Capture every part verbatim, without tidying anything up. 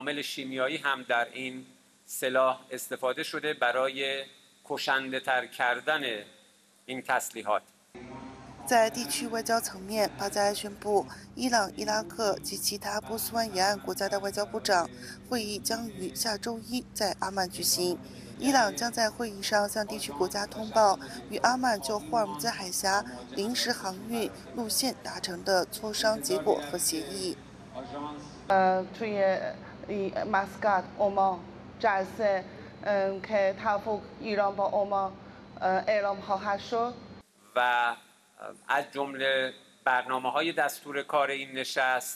عامل شیمیایی هم در این سلاح استفاده شده برای کشنده تر کردن این تسلیحات。 在地区外交层面，巴加埃宣布，伊朗、伊拉克及其他波斯湾沿岸国家的外交部长会议将于下周一在阿曼举行。伊朗将在会议上向地区国家通报与阿曼就霍尔木兹海峡临时航运路线达成的磋商结果和协议。 呃توی مسقط عمان جلسه که توافق ایران با عمان اعلام خواهد شد و از جمله برنامه‌های دستور کار این نشست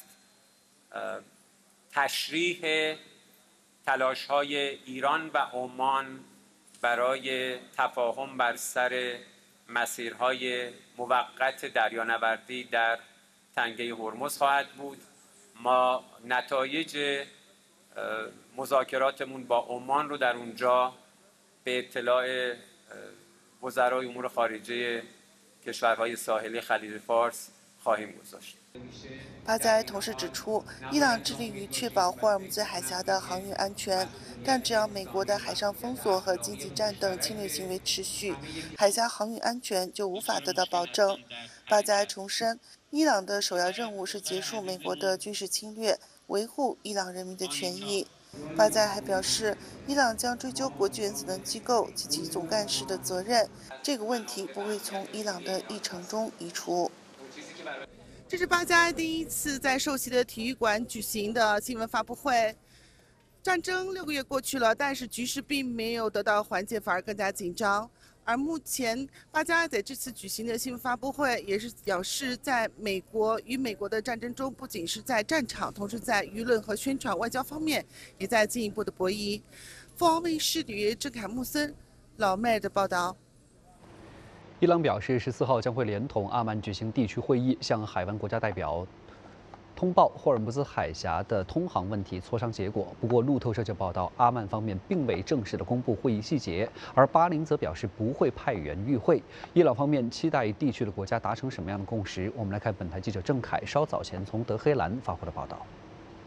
تشریح تلاش‌های ایران و عمان برای تفاهم بر سر مسیرهای موقت دریانوردی در تنگه هرمز خواهد بود. ما نتایج مذاکراتمون با عمان رو در اونجا به اطلاع وزرای امور خارجه کشورهای ساحلی خلیج فارس خواهیم گذاشت。 巴加埃同时指出，伊朗致力于确保霍尔木兹海峡的航运安全，但只要美国的海上封锁和经济战等侵略行为持续，海峡航运安全就无法得到保证。巴加埃重申，伊朗的首要任务是结束美国的军事侵略，维护伊朗人民的权益。巴加埃还表示，伊朗将追究国际原子能机构及其总干事的责任，这个问题不会从伊朗的议程中移除。这是巴加埃第一次在受袭的体育馆举行的新闻发布会。战争六个月过去了，但是局势并没有得到缓解，反而更加紧张。而目前，巴加埃在这次举行的新闻发布会也是表示，在美国与美国的战争中，不仅是在战场，同时在舆论和宣传外交方面也在进一步的博弈。凤凰卫视里郑凯木森、老妹的报道。 伊朗表示，十四号将会连同阿曼举行地区会议，向海湾国家代表通报霍尔木兹海峡的通航问题磋商结果。不过，路透社就报道，阿曼方面并未正式的公布会议细节，而巴林则表示不会派员与会。伊朗方面期待与地区的国家达成什么样的共识？我们来看本台记者郑凯稍早前从德黑兰发回的报道。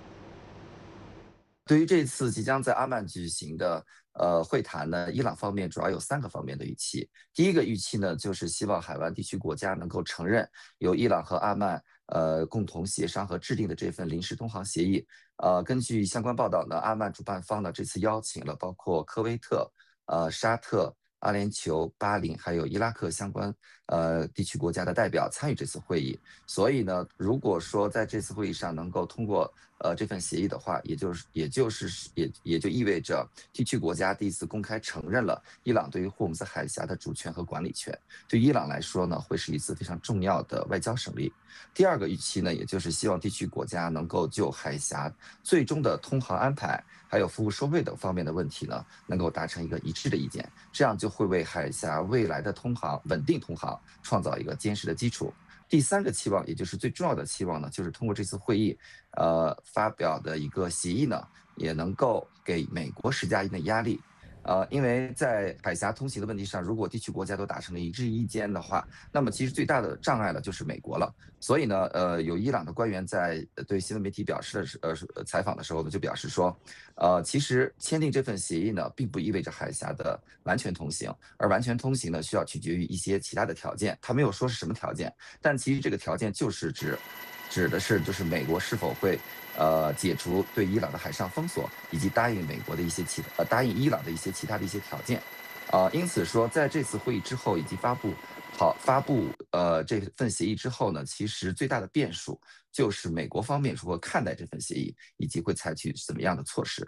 对于这次即将在阿曼举行的呃会谈呢，伊朗方面主要有三个方面的预期。第一个预期呢，就是希望海湾地区国家能够承认由伊朗和阿曼呃共同协商和制定的这份临时通航协议。呃，根据相关报道呢，阿曼主办方呢这次邀请了包括科威特、呃沙特、阿联酋、巴林还有伊拉克相关呃地区国家的代表参与这次会议。所以呢，如果说在这次会议上能够通过呃这份协议的话，也就是也就是也也就意味着地区国家第一次公开承认了伊朗对于霍姆斯海峡的主权和管理权。对于伊朗来说呢，会是一次非常重要的外交胜利。第二个预期呢，也就是希望地区国家能够就海峡最终的通航安排还有服务收费等方面的问题呢，能够达成一个一致的意见，这样就会为海峡未来的通航稳定通航创造一个坚实的基础。第三个期望，也就是最重要的期望呢，就是通过这次会议，呃，发表的一个协议呢，也能够给美国施加一定的压力。呃，因为在海峡通行的问题上，如果地区国家都达成了一致意见的话，那么其实最大的障碍了就是美国了。所以呢，呃，有伊朗的官员在对新闻媒体表示的时呃采访的时候呢，就表示说，呃，其实签订这份协议呢，并不意味着海峡的完全通行，而完全通行呢，需要取决于一些其他的条件。他没有说是什么条件，但其实这个条件就是指。指的是就是美国是否会呃解除对伊朗的海上封锁，以及答应美国的一些其呃答应伊朗的一些其他的一些条件，呃，因此说在这次会议之后以及发布好发布呃这份协议之后呢，其实最大的变数就是美国方面如何看待这份协议，以及会采取怎么样的措施。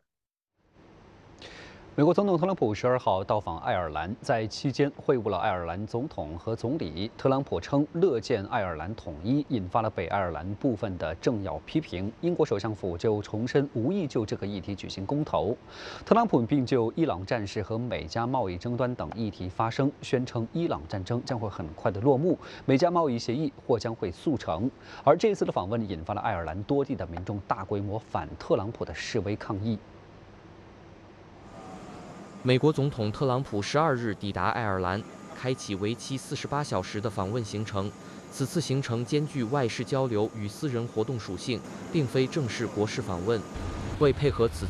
美国总统特朗普十二号到访爱尔兰，在期间会晤了爱尔兰总统和总理。特朗普称乐见爱尔兰统一，引发了北爱尔兰部分的政要批评。英国首相府就重申无意就这个议题举行公投。特朗普并就伊朗战事和美加贸易争端等议题发声，宣称伊朗战争将会很快的落幕，美加贸易协议或将会速成。而这次的访问引发了爱尔兰多地的民众大规模反特朗普的示威抗议。 美国总统特朗普十二日抵达爱尔兰，开启为期四十八小时的访问行程。此次行程兼具外事交流与私人活动属性，并非正式国事访问。 为配合此